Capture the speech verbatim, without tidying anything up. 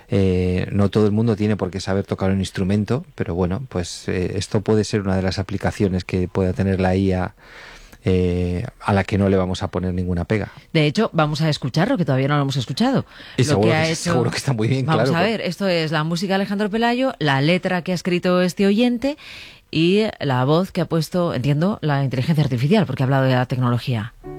Eh, no todo el mundo tiene por qué saber tocar un instrumento, pero bueno, pues eh, esto puede ser una de las aplicaciones que pueda tener la I A, eh, a la que no le vamos a poner ninguna pega. De hecho, vamos a escucharlo, que todavía no lo hemos escuchado. Y lo seguro que ha que, hecho... seguro que está muy bien, Vamos claro. a ver, esto es la música de Alejandro Pelayo, la letra que ha escrito este oyente y la voz que ha puesto, entiendo, la inteligencia artificial, porque ha hablado de la tecnología.